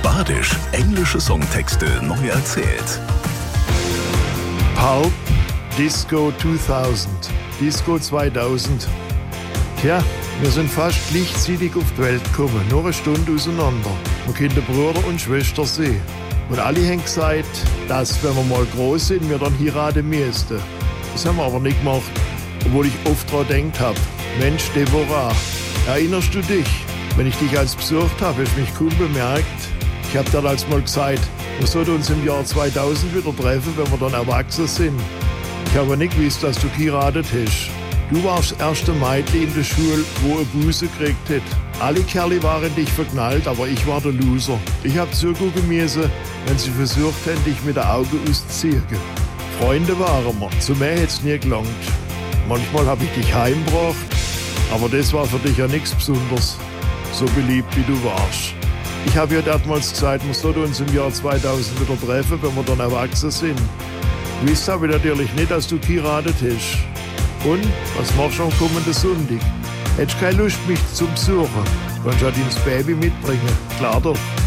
Badisch, englische Songtexte neu erzählt. Pulp, Disco 2000, Disco 2000. Tja, wir sind fast gleichzeitig auf die Welt gekommen, nur eine Stunde auseinander. Man könnte Brüder und Schwester sehen. Und alle haben gesagt, dass, wenn wir mal groß sind, wir dann heiraten müssten. Das haben wir aber nicht gemacht, obwohl ich oft daran gedacht habe. Mensch, Deborah, erinnerst du dich? Wenn ich dich als besucht habe, hast du mich kaum bemerkt. Ich habe damals mal gesagt, wir sollten uns im Jahr 2000 wieder treffen, wenn wir dann erwachsen sind. Ich habe nicht gewusst, dass du geheiratet hast. Du warst das erste Mädchen in der Schule, wo eine Buße gekriegt hat. Alle Kerle waren dich verknallt, aber ich war der Loser. Ich habe zugucken müssen, wenn sie versucht haben, dich mit den Augen auszuziehen. Freunde waren wir, zu mehr hätte es nie gelangt. Manchmal habe ich dich heimgebracht, aber das war für dich ja nichts Besonderes. So beliebt wie du warst. Ich habe ja damals gesagt, wir sollten uns im Jahr 2000 wieder treffen, wenn wir dann erwachsen sind. Gewusst habe ich natürlich nicht, dass du geheiratet hast. Und, was machst du am kommenden Sonntag? Hättest keine Lust, mich zu besuchen? Kannst du ja dein Baby mitbringen, klar doch.